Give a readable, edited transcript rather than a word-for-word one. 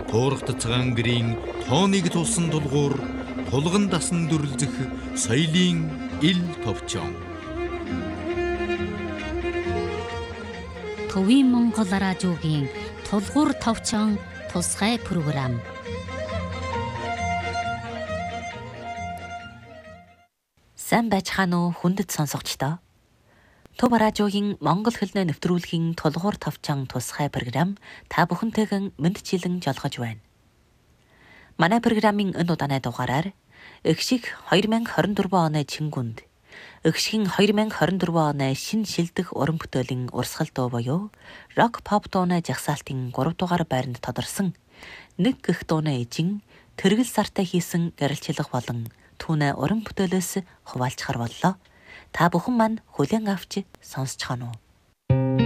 Туурах цагаан гэрийн тооныг тулсан тулгуур, тулган дасан дүрлзэх соёлын ил товчон. Төвийн Монгол радиогийн тулгуур товчон тусгай програм. Сайн байцгаана уу хүндэт сонсогчдоо. Төв радиогийн Монгол хэлний нэвтрүүлгийн тулгуур товчон тусгай програм та бүхэнтэйгэн мэдчилэн жолгож байна. Манай програмын энэ удааны дугаараар Экшиг 2024 оны Чингүнд Экшигийн 2024 оны шин шилдэх уран бүтээлийн урсгал дуу буюу рок pop дууны жагсаалтын 3 дугаар байранд тодорсон нэг гэх дууны эжин тэргэл сартай хийсэн гэрэлчлэг болон түүнээ уран бүтээлээс хуваалцахар боллоо. Та бүхэн маань хүлээн авч сонсцгаано уу?